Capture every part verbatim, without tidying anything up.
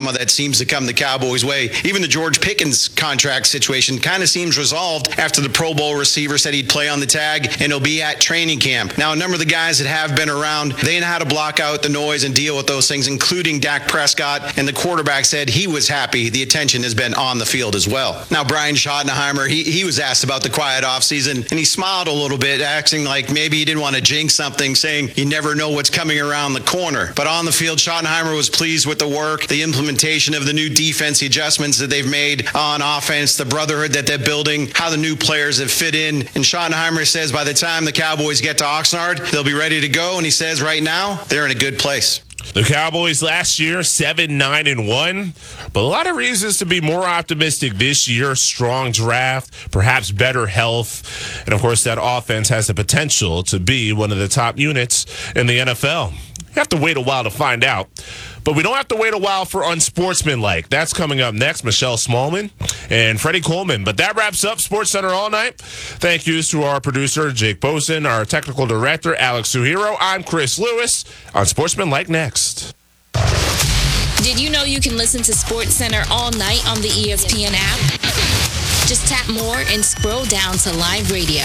drama that seems to come the Cowboys' way. Even the George Pickens contract situation kind of seems resolved after the Pro Bowl receiver said he'd play on the tag and he'll be at training camp. Now, a number of the guys that have been around, they know how to block out the noise and deal with those things, including Dak Prescott, and the quarterback said he was happy the attention has been on the field as well. Now, Brian Schottenheimer, he, he was asked about the quiet offseason, and he smiled a little bit, acting like maybe he didn't want to jinx something, saying you never know what's coming around the corner. But on the field, Schottenheimer was pleased with the work, the implementation of the new defense, the adjustments that they've made on offense, the brotherhood that they're building, how the new players have fit in. And Schottenheimer says by the time the Cowboys get to Oxnard, they'll be ready to go. And he says right now, they're in a good place. The Cowboys last year, seven, nine, and one. But a lot of reasons to be more optimistic this year. Strong draft, perhaps better health. And, of course, that offense has the potential to be one of the top units in the N F L. You have to wait a while to find out. But we don't have to wait a while for unsportsmanlike. That's coming up next. Michelle Smallman and Freddie Coleman. But that wraps up SportsCenter All Night. Thank yous to our producer, Jake Boson, our technical director, Alex Suhiro. I'm Chris Lewis on Sportsmanlike next. Did you know you can listen to SportsCenter all night on the E S P N app? Just tap more and scroll down to live radio.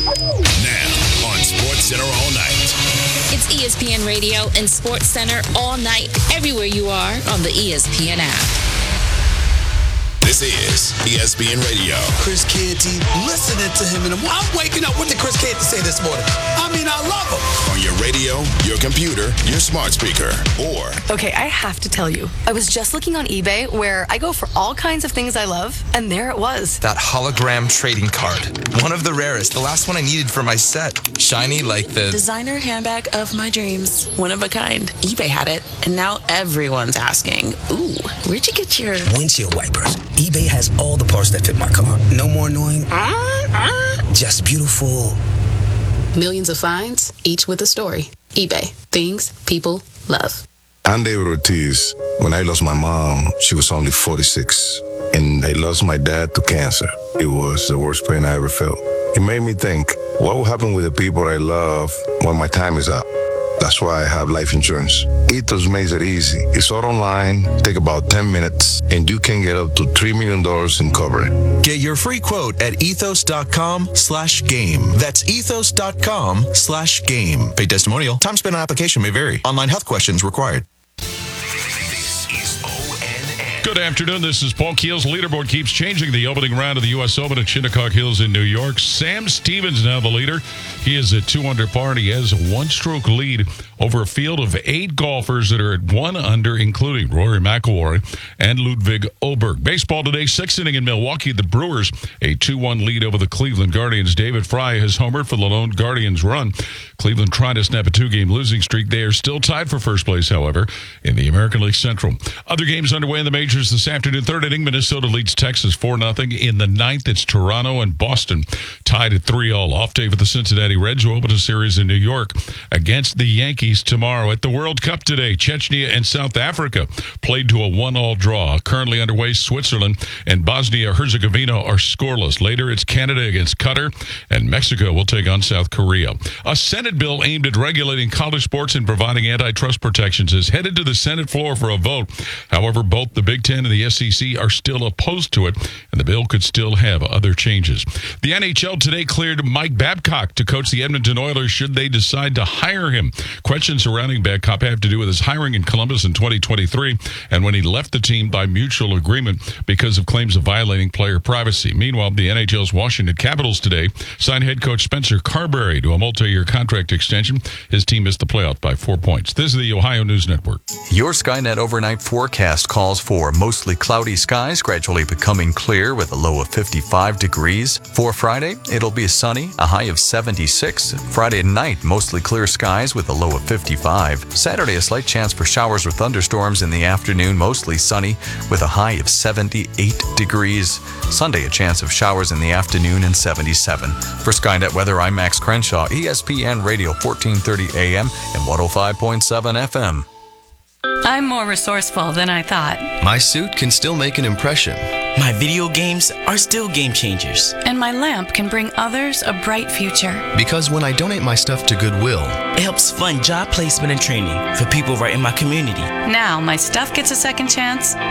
Now on SportsCenter All Night. It's E S P N Radio and SportsCenter all night, everywhere you are on the E S P N app. This is E S P N Radio. Chris Canty, listening to him, and I'm waking up. What did Chris Canty say this morning? I mean, I love him. On your radio, your computer, your smart speaker, or... Okay, I have to tell you. I was just looking on eBay where I go for all kinds of things I love, and there it was. That hologram trading card. One of the rarest. The last one I needed for my set. Shiny like the... designer handbag of my dreams. One of a kind. eBay had it, and now everyone's asking, ooh, where'd you get your... windshield wipers. eBay has all the parts that fit my car. No more annoying. Just beautiful. Millions of finds, each with a story. eBay. Things people love. I'm David Ortiz. When I lost my mom, she was only forty-six. And I lost my dad to cancer. It was the worst pain I ever felt. It made me think, what will happen with the people I love when my time is up? That's why I have life insurance. Ethos makes it easy. It's all online, take about ten minutes, and you can get up to three million dollars in coverage. Get your free quote at ethos.com slash game. That's ethos.com slash game. Paid testimonial. Time spent on application may vary. Online health questions required. Good afternoon. This is Paul Keels. Leaderboard keeps changing. The opening round of the U S Open at Shinnecock Hills in New York. Sam Stevens now the leader. He is at two under par, and he has a one-stroke lead over a field of eight golfers that are at one under, including Rory McIlroy and Ludwig Oberg. Baseball today, sixth inning in Milwaukee. The Brewers a two one lead over the Cleveland Guardians. David Fry has homered for the lone Guardians run. Cleveland trying to snap a two-game losing streak. They are still tied for first place, however, in the American League Central. Other games underway in the majors this afternoon. Third inning, Minnesota leads Texas four nothing. In the ninth, it's Toronto and Boston tied at three all. Off day for the Cincinnati Reds, who open a series in New York against the Yankees tomorrow. At the World Cup today, Chechnya and South Africa played to a one all draw. Currently underway, Switzerland and Bosnia-Herzegovina are scoreless. Later, it's Canada against Qatar, and Mexico will take on South Korea. A Senate bill aimed at regulating college sports and providing antitrust protections is headed to the Senate floor for a vote. However, both the Big Ten and the S E C are still opposed to it, and the bill could still have other changes. The N H L today cleared Mike Babcock to coach the Edmonton Oilers should they decide to hire him. Questions surrounding Babcock have to do with his hiring in Columbus in twenty twenty-three and when he left the team by mutual agreement because of claims of violating player privacy. Meanwhile, the N H L's Washington Capitals today signed head coach Spencer Carberry to a multi-year contract extension. His team missed the playoff by four points. This is the Ohio News Network. Your Skynet overnight forecast calls for mostly cloudy skies, gradually becoming clear with a low of fifty-five degrees. For Friday, it'll be sunny, a high of seventy-six. Friday night, mostly clear skies with a low of fifty-five. Saturday, a slight chance for showers or thunderstorms in the afternoon, mostly sunny with a high of seventy-eight degrees. Sunday, a chance of showers in the afternoon and seventy-seven. For Skynet Weather, I'm Max Crenshaw, E S P N Radio, fourteen thirty A M and one oh five point seven F M. I'm more resourceful than I thought. My suit can still make an impression. My video games are still game changers. And my lamp can bring others a bright future. Because when I donate my stuff to Goodwill, it helps fund job placement and training for people right in my community. Now my stuff gets a second chance.